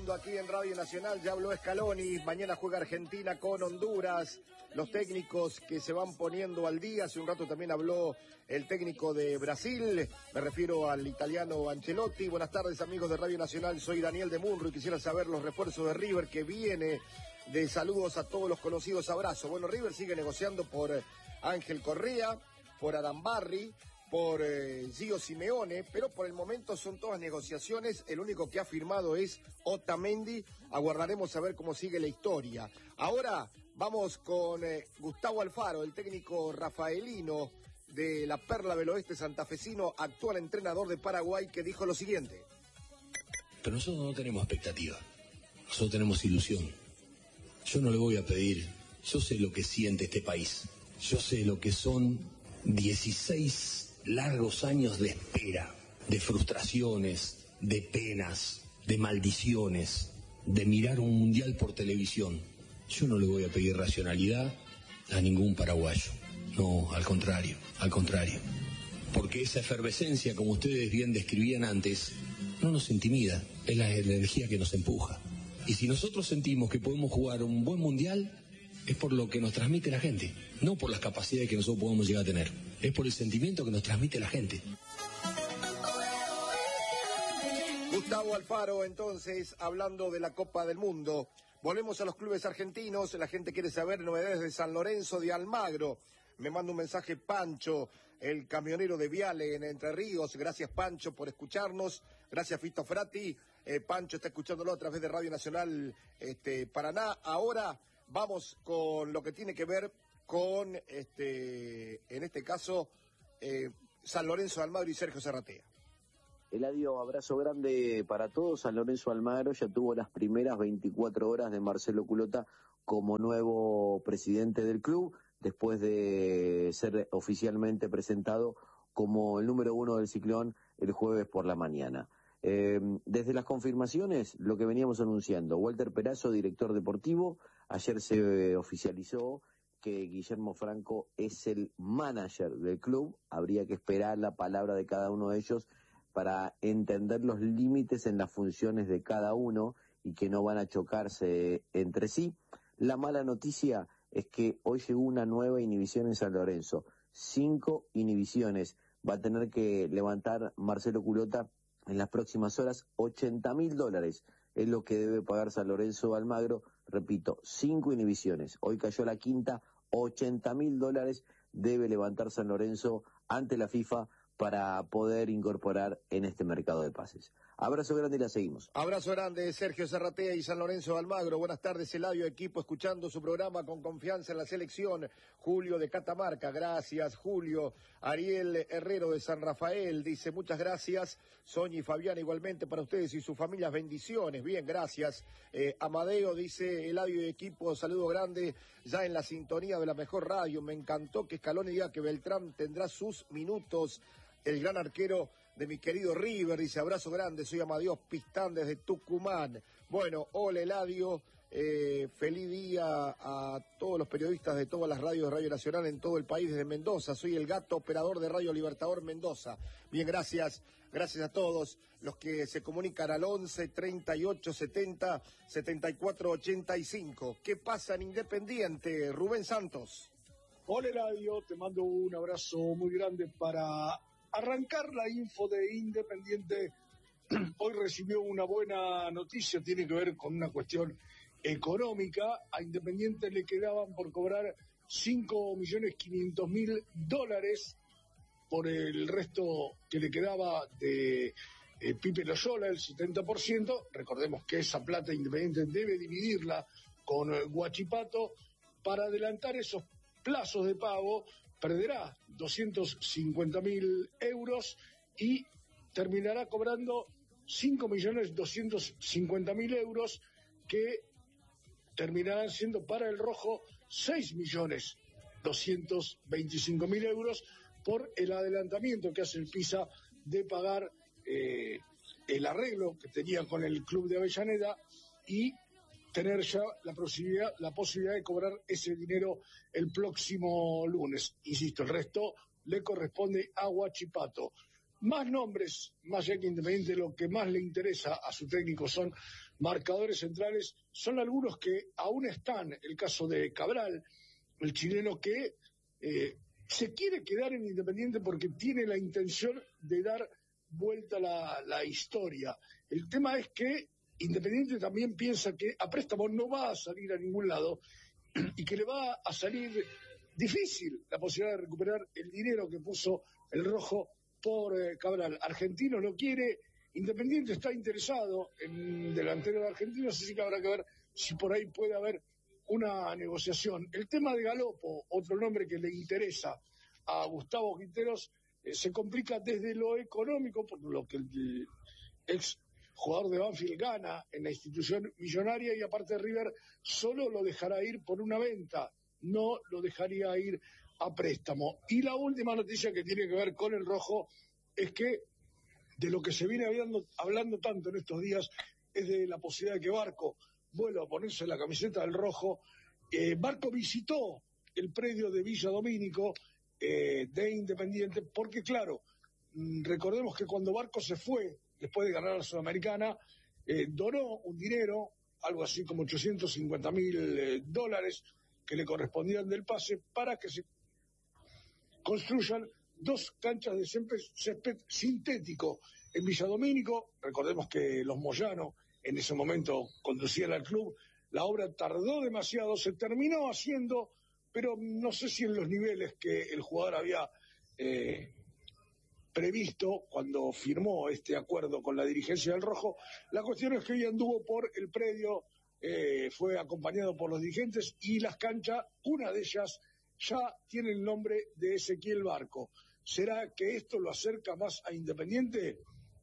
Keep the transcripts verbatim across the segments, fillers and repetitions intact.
Mundo aquí en Radio Nacional. Ya habló Scaloni, mañana juega Argentina con Honduras. Los técnicos que se van poniendo al día. Hace un rato también habló el técnico de Brasil, me refiero al italiano Ancelotti. Buenas tardes, amigos de Radio Nacional, soy Daniel de Munro y quisiera saber los refuerzos de River que viene. De saludos a todos los conocidos, abrazo. Bueno, River sigue negociando por Ángel Correa, por Arambarri, por eh, Gio Simeone, pero por el momento son todas negociaciones. El único que ha firmado es Otamendi. Aguardaremos a ver cómo sigue la historia. Ahora vamos con eh, Gustavo Alfaro, el técnico rafaelino de la Perla del Oeste santafesino, actual entrenador de Paraguay, que dijo lo siguiente. Pero nosotros no tenemos expectativa, nosotros tenemos ilusión. Yo no le voy a pedir, yo sé lo que siente este país, yo sé lo que son dieciséis largos años de espera, de frustraciones, de penas, de maldiciones, de mirar un mundial por televisión. Yo no le voy a pedir racionalidad a ningún paraguayo, no, al contrario, al contrario. Porque esa efervescencia, como ustedes bien describían antes, no nos intimida, es la energía que nos empuja. Y si nosotros sentimos que podemos jugar un buen mundial, es por lo que nos transmite la gente, no por las capacidades que nosotros podemos llegar a tener, es por el sentimiento que nos transmite la gente. Gustavo Alfaro, entonces, hablando de la Copa del Mundo. Volvemos a los clubes argentinos, la gente quiere saber novedades de San Lorenzo de Almagro. Me manda un mensaje Pancho, el camionero de Viale en Entre Ríos. Gracias, Pancho, por escucharnos. Gracias, Fito Frati. Eh, Pancho está escuchándolo a través de Radio Nacional este, Paraná. Ahora vamos con lo que tiene que ver con, este, en este caso, eh, San Lorenzo de Almagro y Sergio Zarratea. Eladio, abrazo grande para todos. San Lorenzo de Almagro ya tuvo las primeras veinticuatro horas de Marcelo Culota como nuevo presidente del club, después de ser oficialmente presentado como el número uno del Ciclón el jueves por la mañana. Eh, desde las confirmaciones, lo que veníamos anunciando, Walter Perazo, director deportivo, ayer se eh, oficializó que Guillermo Franco es el manager del club. Habría que esperar la palabra de cada uno de ellos para entender los límites en las funciones de cada uno y que no van a chocarse entre sí. La mala noticia es que hoy llegó una nueva inhibición en San Lorenzo. Cinco inhibiciones va a tener que levantar Marcelo Culota en las próximas horas. Ochenta mil dólares es lo que debe pagar San Lorenzo Almagro. Repito, cinco inhibiciones. Hoy cayó la quinta, ochenta mil dólares debe levantar San Lorenzo ante la FIFA para poder incorporar en este mercado de pases. Abrazo grande y la seguimos. Abrazo grande, Sergio Zarratea y San Lorenzo de Almagro. Buenas tardes, Eladio, equipo, escuchando su programa con confianza en la selección. Julio de Catamarca, gracias, Julio. Ariel Herrero de San Rafael dice, muchas gracias. Soña y Fabián, igualmente para ustedes y sus familias, bendiciones. Bien, gracias. Eh, Amadeo dice, Eladio y equipo, saludo grande, ya en la sintonía de la mejor radio. Me encantó que Scaloni diga que Beltrán tendrá sus minutos. El gran arquero de mi querido River, dice, abrazo grande, soy Amadeo Pistán desde Tucumán. Bueno, hola Eladio, eh, feliz día a todos los periodistas de todas las radios de Radio Nacional en todo el país desde Mendoza. Soy el gato operador de Radio Libertador Mendoza. Bien, gracias, gracias a todos los que se comunican al once, treinta y ocho, setenta, setenta y cuatro, ochenta y cinco. ¿Qué pasa en Independiente? Rubén Santos. Hola Eladio, te mando un abrazo muy grande para arrancar la info de Independiente. Hoy recibió una buena noticia, tiene que ver con una cuestión económica. A Independiente le quedaban por cobrar cinco millones quinientos mil dólares por el resto que le quedaba de eh, Pipe Loyola, el setenta por ciento. Recordemos que esa plata Independiente debe dividirla con eh, Huachipato. Para adelantar esos plazos de pago, perderá doscientos cincuenta mil euros y terminará cobrando cinco millones doscientos cincuenta mil euros, que terminarán siendo para el rojo seis millones doscientos veinticinco mil euros por el adelantamiento que hace el Pisa de pagar eh, el arreglo que tenía con el club de Avellaneda y tener ya la posibilidad, la posibilidad de cobrar ese dinero el próximo lunes. Insisto, el resto le corresponde a Huachipato. Más nombres, más ya que Independiente, lo que más le interesa a su técnico son marcadores centrales son algunos que aún están. El caso de Cabral, el chileno que eh, se quiere quedar en Independiente porque tiene la intención de dar vuelta la, la historia. El tema es que Independiente también piensa que a préstamo no va a salir a ningún lado y que le va a salir difícil la posibilidad de recuperar el dinero que puso el Rojo por eh, Cabral. Argentino lo quiere, Independiente está interesado en delantero de Argentino, así que habrá que ver si por ahí puede haber una negociación. El tema de Galopo, otro nombre que le interesa a Gustavo Quinteros, eh, se complica desde lo económico, por lo que el ex jugador de Banfield gana en la institución millonaria, y aparte River solo lo dejará ir por una venta, no lo dejaría ir a préstamo. Y la última noticia que tiene que ver con el Rojo es que de lo que se viene hablando, hablando tanto en estos días es de la posibilidad de que Barco vuelva a ponerse la camiseta del Rojo. Eh, Barco visitó el predio de Villa Domínico eh, de Independiente porque, claro, mmm, recordemos que cuando Barco se fue después de ganar a la Sudamericana, eh, donó un dinero, algo así como ochocientos cincuenta mil eh, dólares que le correspondían del pase, para que se construyan dos canchas de césped, césped sintético en Villa Domínico. Recordemos que los Moyano en ese momento conducían al club. La obra tardó demasiado, se terminó haciendo, pero no sé si en los niveles que el jugador había eh, previsto cuando firmó este acuerdo con la dirigencia del Rojo. La cuestión es que hoy anduvo por el predio, eh, fue acompañado por los dirigentes, y las canchas, una de ellas ya tiene el nombre de Ezequiel Barco. ¿Será que esto lo acerca más a Independiente?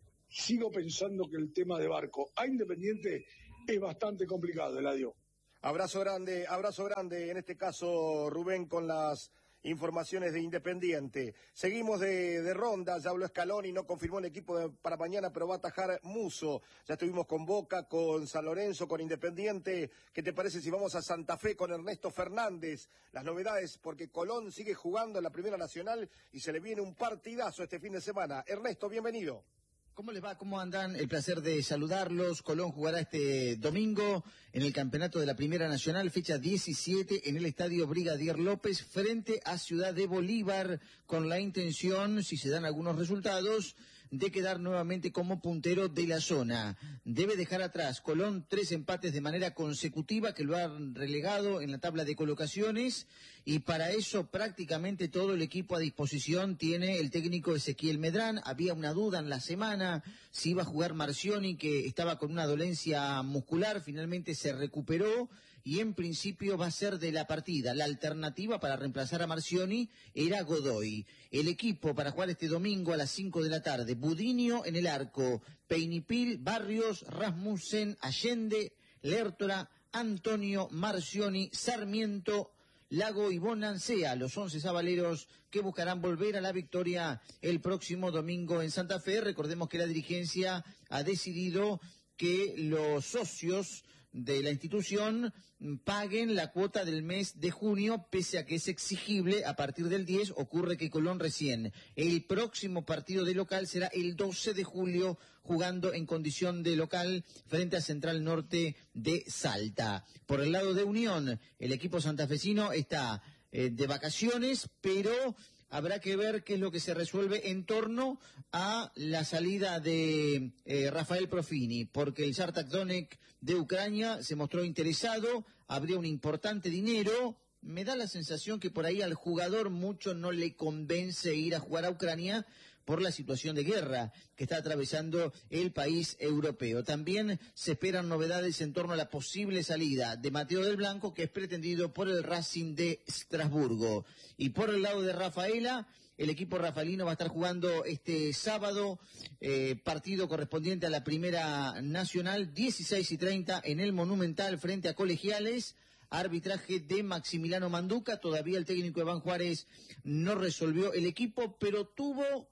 Sigo pensando que el tema de Barco a Independiente es bastante complicado, Eladio. Abrazo grande, abrazo grande, en este caso, Rubén, con las informaciones de Independiente. Seguimos de, de ronda, ya habló Scaloni, no confirmó el equipo de, para mañana, pero va a atajar Musso. Ya estuvimos con Boca, con San Lorenzo, con Independiente. ¿Qué te parece si vamos a Santa Fe con Ernesto Fernández? Las novedades, porque Colón sigue jugando en la Primera Nacional y se le viene un partidazo este fin de semana. Ernesto, bienvenido. ¿Cómo les va? ¿Cómo andan? El placer de saludarlos. Colón jugará este domingo en el campeonato de la Primera Nacional, fecha diecisiete, en el estadio Brigadier López, frente a Ciudad de Bolívar, con la intención, si se dan algunos resultados, de quedar nuevamente como puntero de la zona. Debe dejar atrás Colón tres empates de manera consecutiva que lo han relegado en la tabla de colocaciones, y para eso prácticamente todo el equipo a disposición tiene el técnico Ezequiel Medrán. Había una duda en la semana si iba a jugar Marcioni, que estaba con una dolencia muscular, finalmente se recuperó y en principio va a ser de la partida. La alternativa para reemplazar a Marcioni era Godoy. El equipo para jugar este domingo a las cinco de la tarde: Budinio en el arco, Peinipil, Barrios, Rasmussen, Allende, Lertora, Antonio, Marcioni, Sarmiento, Lago y Bonancea, los once sabaleros que buscarán volver a la victoria el próximo domingo en Santa Fe. Recordemos que la dirigencia ha decidido que los socios de la institución paguen la cuota del mes de junio, pese a que es exigible a partir del diez. Ocurre que Colón recién, el próximo partido de local será el doce de julio, jugando en condición de local frente a Central Norte de Salta. Por el lado de Unión, el equipo santafesino está eh, de vacaciones, pero habrá que ver qué es lo que se resuelve en torno a la salida de eh, Rafael Profini, porque el Spartak Donetsk de Ucrania se mostró interesado, habría un importante dinero. Me da la sensación que por ahí al jugador mucho no le convence ir a jugar a Ucrania por la situación de guerra que está atravesando el país europeo. También se esperan novedades en torno a la posible salida de Mateo del Blanco, que es pretendido por el Racing de Estrasburgo. Y por el lado de Rafaela, el equipo rafaelino va a estar jugando este sábado, eh, partido correspondiente a la Primera Nacional, dieciséis y treinta, en el Monumental frente a Colegiales. Arbitraje de Maximiliano Manduca. Todavía el técnico Iván Juárez no resolvió el equipo, pero tuvo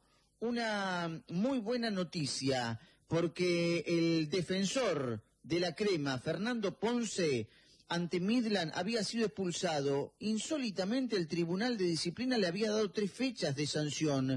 una muy buena noticia, porque el defensor de la crema, Fernando Ponce, ante Midland había sido expulsado. Insólitamente el Tribunal de Disciplina le había dado tres fechas de sanción.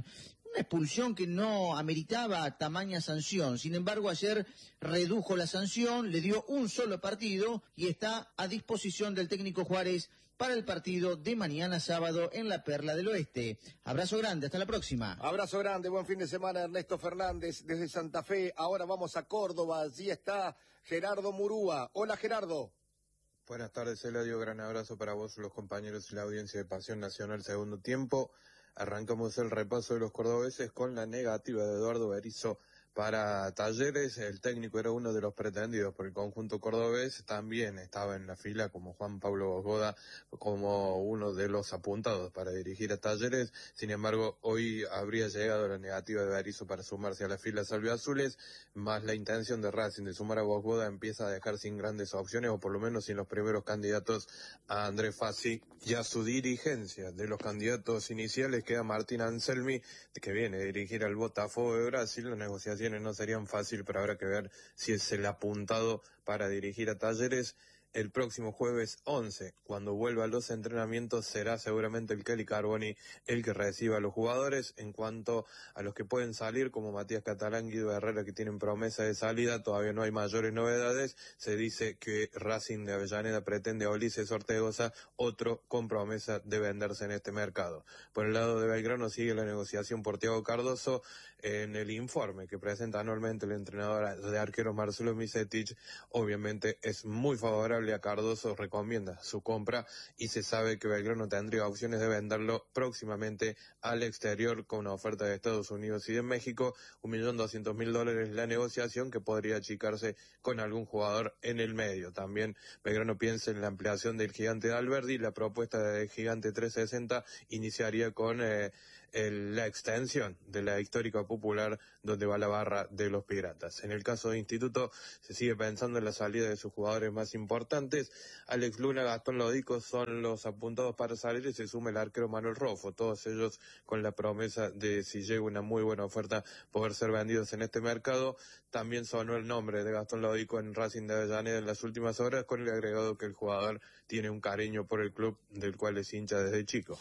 una expulsión que no ameritaba tamaña sanción. Sin embargo, ayer redujo la sanción, le dio un solo partido y está a disposición del técnico Juárez para el partido de mañana sábado en la Perla del Oeste. Abrazo grande, hasta la próxima. Abrazo grande, buen fin de semana, Ernesto Fernández desde Santa Fe. Ahora vamos a Córdoba, allí está Gerardo Murúa. Hola, Gerardo. Buenas tardes, Eladio, gran abrazo para vos, los compañeros y la audiencia de Pasión Nacional segundo tiempo. Arrancamos el repaso de los cordobeses con la negativa de Eduardo Berizzo para Talleres. El técnico era uno de los pretendidos por el conjunto cordobés, también estaba en la fila como Juan Pablo Bogoda, como uno de los apuntados para dirigir a Talleres. Sin embargo, hoy habría llegado la negativa de Berizzo para sumarse a las filas albiazules, más la intención de Racing de sumar a Bogoda empieza a dejar sin grandes opciones, o por lo menos sin los primeros candidatos a André Fassi y a su dirigencia. De los candidatos iniciales queda Martín Anselmi, que viene a dirigir al Botafogo de Brasil. La negociación no serían fáciles, pero habrá que ver si es el apuntado para dirigir a Talleres. El próximo jueves once, cuando vuelva a los entrenamientos, será seguramente el Kelly Carboni el que reciba a los jugadores. En cuanto a los que pueden salir, como Matías Catalán, Guido Herrera, que tienen promesa de salida, todavía no hay mayores novedades. Se dice que Racing de Avellaneda pretende a Ulises Ortegoza, otro con promesa de venderse en este mercado. Por el lado de Belgrano sigue la negociación por Thiago Cardoso. En el informe que presenta anualmente el entrenador de arqueros Marcelo Misetic, obviamente es muy favorable a Cardoso, recomienda su compra y se sabe que Belgrano tendría opciones de venderlo próximamente al exterior con una oferta de Estados Unidos y de México. Un millón doscientos mil dólares la negociación, que podría achicarse con algún jugador en el medio. También Belgrano piensa en la ampliación del Gigante de Alberdi. La propuesta del Gigante trescientos sesenta iniciaría con eh, el, la extensión de la histórica Popular, donde va la barra de los Piratas. En el caso de Instituto, se sigue pensando en la salida de sus jugadores más importantes. Alex Luna, Gastón Lodico son los apuntados para salir, y se suma el arquero Manuel Rofo, todos ellos con la promesa de, si llega una muy buena oferta, poder ser vendidos en este mercado. También sonó el nombre de Gastón Lodico en Racing de Avellaneda en las últimas horas, con el agregado que el jugador tiene un cariño por el club del cual es hincha desde chico.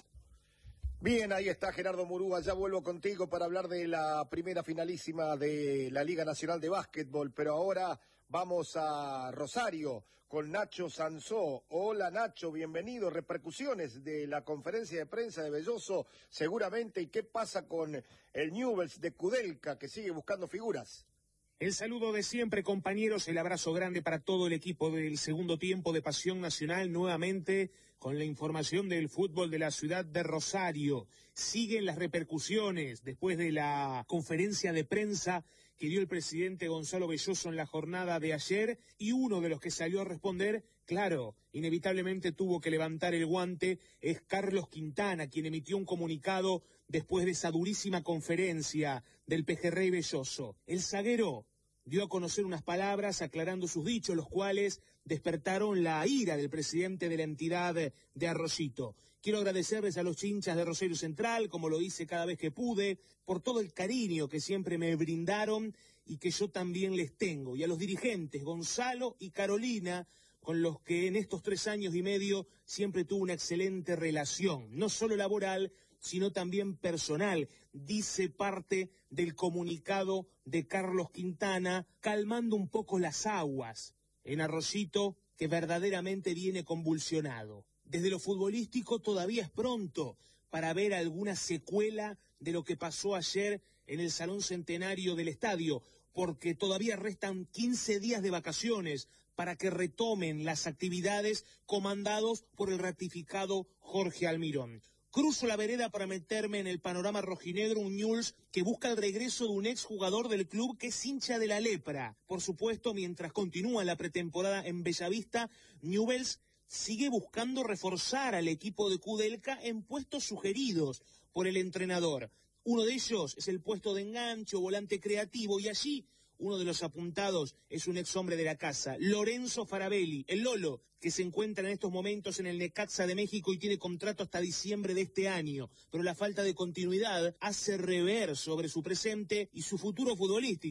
Bien, ahí está Gerardo Murúa, ya vuelvo contigo para hablar de la primera finalísima de la Liga Nacional de Básquetbol, pero ahora vamos a Rosario con Nacho Sansó. Hola Nacho, bienvenido. Repercusiones de la conferencia de prensa de Belloso seguramente, y qué pasa con el Newell's de Kudelka, que sigue buscando figuras. El saludo de siempre, compañeros, el abrazo grande para todo el equipo del segundo tiempo de Pasión Nacional, nuevamente con la información del fútbol de la ciudad de Rosario. Siguen las repercusiones después de la conferencia de prensa que dio el presidente Gonzalo Belloso en la jornada de ayer, y uno de los que salió a responder, claro, inevitablemente tuvo que levantar el guante, es Carlos Quintana, quien emitió un comunicado después de esa durísima conferencia del pejerrey Belloso. El zaguero dio a conocer unas palabras aclarando sus dichos, los cuales despertaron la ira del presidente de la entidad de Arroyito. Quiero agradecerles a los hinchas de Rosario Central, como lo hice cada vez que pude, por todo el cariño que siempre me brindaron y que yo también les tengo, y a los dirigentes Gonzalo y Carolina, con los que en estos tres años y medio siempre tuve una excelente relación, no solo laboral, sino también personal, dice parte del comunicado de Carlos Quintana, calmando un poco las aguas en Arroyito, que verdaderamente viene convulsionado. Desde lo futbolístico todavía es pronto para ver alguna secuela de lo que pasó ayer en el Salón Centenario del Estadio, porque todavía restan quince días de vacaciones para que retomen las actividades comandados por el ratificado Jorge Almirón. Cruzo la vereda para meterme en el panorama rojinegro, un Newell's que busca el regreso de un exjugador del club que es hincha de la lepra. Por supuesto, mientras continúa la pretemporada en Bellavista, Newell's sigue buscando reforzar al equipo de Kudelka en puestos sugeridos por el entrenador. Uno de ellos es el puesto de enganche, volante creativo, y allí uno de los apuntados es un ex hombre de la casa, Lorenzo Farabelli, el Lolo, que se encuentra en estos momentos en el Necaxa de México y tiene contrato hasta diciembre de este año. Pero la falta de continuidad hace rever sobre su presente y su futuro futbolístico.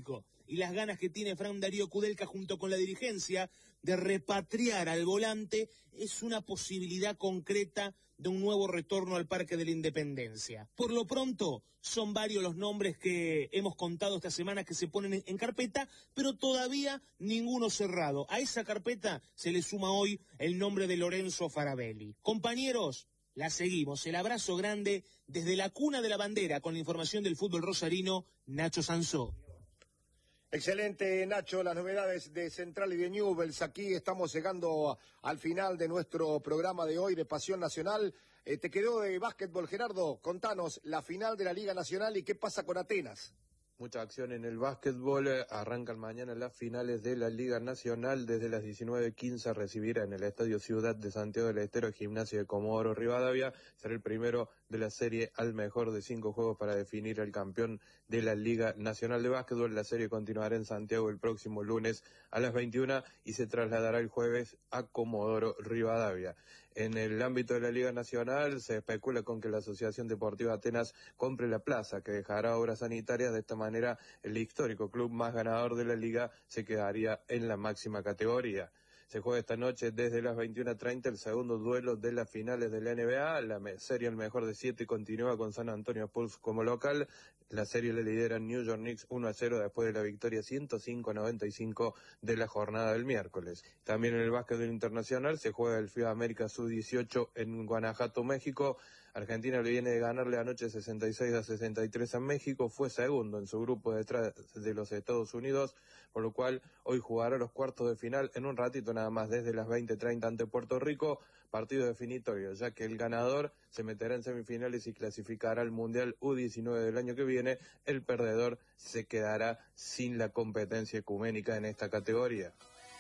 y las ganas que tiene Fran Darío Kudelka junto con la dirigencia de repatriar al volante es una posibilidad concreta de un nuevo retorno al Parque de la Independencia. Por lo pronto, son varios los nombres que hemos contado esta semana que se ponen en carpeta, pero todavía ninguno cerrado. A esa carpeta se le suma hoy el nombre de Lorenzo Farabelli. Compañeros, la seguimos. El abrazo grande desde la cuna de la bandera con la información del fútbol rosarino, Nacho Sansó. Excelente, Nacho, las novedades de Central y de Newell's. Aquí estamos llegando al final de nuestro programa de hoy de Pasión Nacional. Eh, ¿Te quedó de básquetbol, Gerardo? Contanos la final de la Liga Nacional y qué pasa con Atenas. Mucha acción en el básquetbol. Arrancan mañana las finales de la Liga Nacional. Desde las diecinueve quince recibirá en el Estadio Ciudad de Santiago del Estero el Gimnasio de Comodoro Rivadavia. Será el primero de la serie al mejor de cinco juegos para definir al campeón de la Liga Nacional de Básquetbol. La serie continuará en Santiago el próximo lunes a las veintiuna y se trasladará el jueves a Comodoro Rivadavia. En el ámbito de la Liga Nacional se especula con que la Asociación Deportiva Atenas compre la plaza, que dejará obras sanitarias. De esta manera, el histórico club más ganador de la liga se quedaría en la máxima categoría. Se juega esta noche desde las veintiuna treinta el segundo duelo de las finales de la N B A. La serie el mejor de siete continúa con San Antonio Spurs como local. La serie le lidera New York Knicks uno a cero después de la victoria ciento cinco a noventa y cinco de la jornada del miércoles. También en el básquetbol internacional se juega el FIBA América sub dieciocho en Guanajuato, México. Argentina le viene de ganarle anoche sesenta y seis a sesenta y tres a México, fue segundo en su grupo detrás de los Estados Unidos, por lo cual hoy jugará los cuartos de final en un ratito nada más desde las veinte treinta ante Puerto Rico, partido definitorio, ya que el ganador se meterá en semifinales y clasificará al Mundial U diecinueve del año que viene, el perdedor se quedará sin la competencia ecuménica en esta categoría.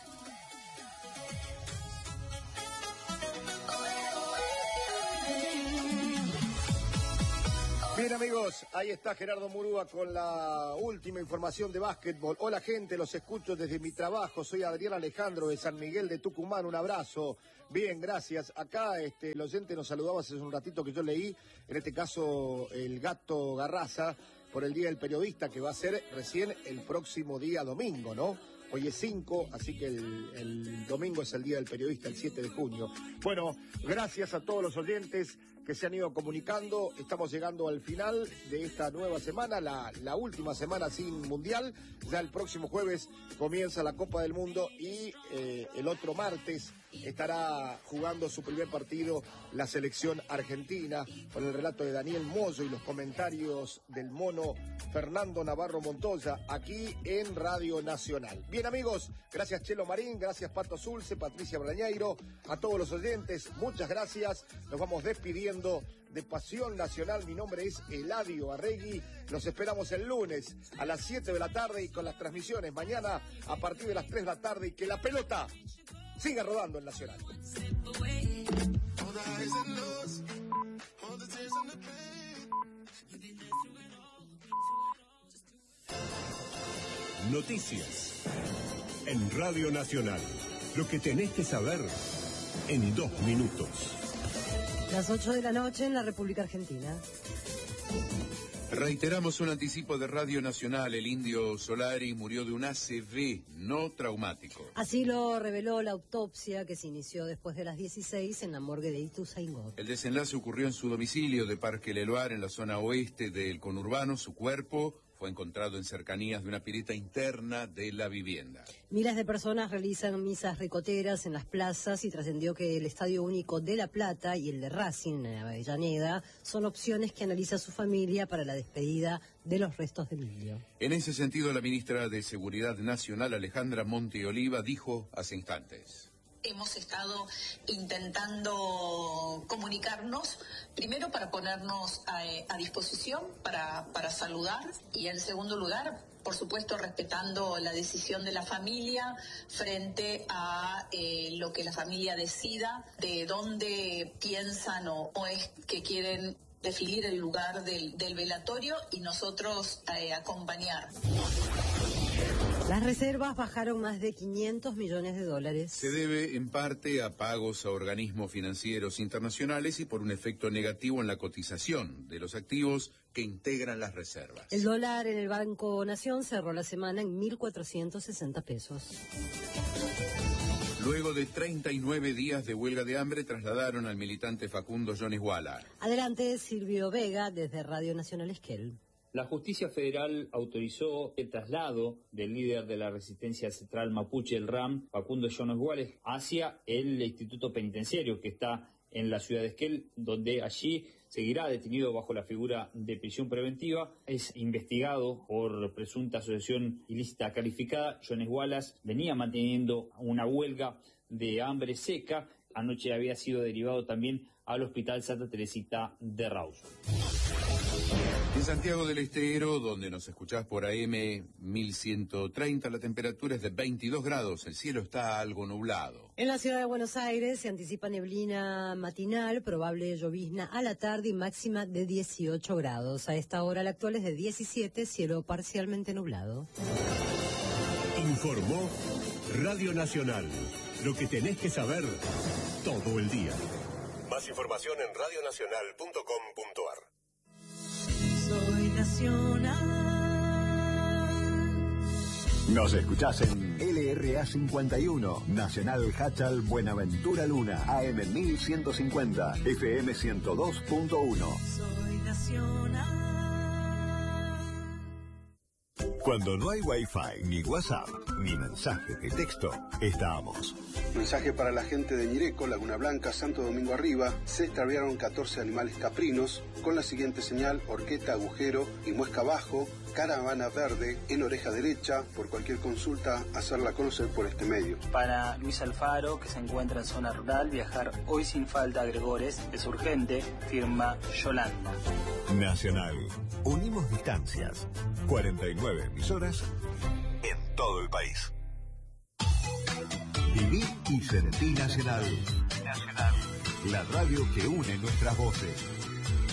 Bien, amigos, ahí está Gerardo Murúa con la última información de básquetbol. Hola, gente, los escucho desde mi trabajo. Soy Adrián Alejandro de San Miguel de Tucumán. Un abrazo. Bien, gracias. Acá este, el oyente nos saludaba hace un ratito que yo leí, en este caso el Gato Garraza, por el Día del Periodista, que va a ser recién el próximo día domingo, ¿no? Hoy es cinco, así que el, el domingo es el Día del Periodista, el siete de junio. Bueno, gracias a todos los oyentes que se han ido comunicando. Estamos llegando al final de esta nueva semana, la, la última semana sin Mundial. Ya el próximo jueves comienza la Copa del Mundo y eh, el otro martes estará jugando su primer partido la selección argentina, con el relato de Daniel Moyo y los comentarios del mono Fernando Navarro Montoya, aquí en Radio Nacional. Bien, amigos, gracias Chelo Marín, gracias Pato Zulce, Patricia Brañeiro, a todos los oyentes, muchas gracias. Nos vamos despidiendo de Pasión Nacional. Mi nombre es Eladio Arregui. Los esperamos el lunes a las siete de la tarde y con las transmisiones mañana a partir de las tres de la tarde, y que la pelota siga rodando en Nacional. Noticias en Radio Nacional. Lo que tenés que saber en dos minutos. Las ocho de la noche en la República Argentina. Reiteramos un anticipo de Radio Nacional. El indio Solari murió de un A C V no traumático. Así lo reveló la autopsia que se inició después de las dieciséis en la morgue de Ituzaingó. El desenlace ocurrió en su domicilio de Parque Leloir, en la zona oeste del conurbano. Su cuerpo fue encontrado en cercanías de una pileta interna de la vivienda. Miles de personas realizan misas ricoteras en las plazas y trascendió que el Estadio Único de La Plata y el de Racing en Avellaneda son opciones que analiza su familia para la despedida de los restos del indio. En ese sentido, la ministra de Seguridad Nacional, Alejandra Monte Oliva, dijo hace instantes: hemos estado intentando comunicarnos, primero para ponernos a, a disposición, para, para saludar, y en segundo lugar, por supuesto, respetando la decisión de la familia frente a eh, lo que la familia decida, de dónde piensan o, o es que quieren definir el lugar del, del velatorio, y nosotros eh, acompañar. Las reservas bajaron más de quinientos millones de dólares. Se debe en parte a pagos a organismos financieros internacionales y por un efecto negativo en la cotización de los activos que integran las reservas. El dólar en el Banco Nación cerró la semana en mil cuatrocientos sesenta pesos. Luego de treinta y nueve días de huelga de hambre, trasladaron al militante Facundo Jones Waller. Adelante, Silvio Vega, desde Radio Nacional Esquel. La justicia federal autorizó el traslado del líder de la resistencia central mapuche, el R A M, Facundo Jones Waller, hacia el instituto penitenciario que está en la ciudad de Esquel, donde allí seguirá detenido bajo la figura de prisión preventiva. Es investigado por presunta asociación ilícita calificada. Jones Wallace venía manteniendo una huelga de hambre seca. Anoche había sido derivado también al Hospital Santa Teresita de Rawson. En Santiago del Estero, donde nos escuchás por A M mil ciento treinta, la temperatura es de veintidós grados, el cielo está algo nublado. En la ciudad de Buenos Aires se anticipa neblina matinal, probable llovizna a la tarde y máxima de dieciocho grados. A esta hora la actual es de diecisiete, cielo parcialmente nublado. Informó Radio Nacional, lo que tenés que saber todo el día. Más información en radio nacional punto com punto a r. Soy Nacional. Nos escuchás en L R A cincuenta y uno, Nacional Hachal Buenaventura Luna, A M mil ciento cincuenta, F M ciento dos punto uno. Soy Nacional. Cuando no hay Wi-Fi, ni WhatsApp, ni mensaje de texto, estamos. Mensaje para la gente de Ñireco, Laguna Blanca, Santo Domingo Arriba. Se extraviaron catorce animales caprinos con la siguiente señal: horqueta, agujero y muesca abajo, caravana verde en oreja derecha. Por cualquier consulta, hacerla conocer por este medio. Para Luis Alfaro, que se encuentra en zona rural, viajar hoy sin falta a Gregores es urgente, firma Yolanda. Nacional. Unimos distancias. cuarenta y nueve emisoras en todo el país. Viví y sentí Nacional. Nacional. La radio que une nuestras voces.